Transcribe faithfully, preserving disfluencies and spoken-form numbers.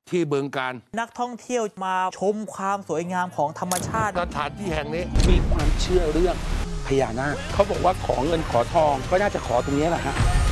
ที่บึงกาฬนักท่องเที่ยวมาชมความสวยงามของธรรมชาติสถานที่แห่งนี้มีความเชื่อเรื่องพญานาคเขาบอกว่าขอเงินขอทองก็น่าจะขอตรงนี้แหละฮะ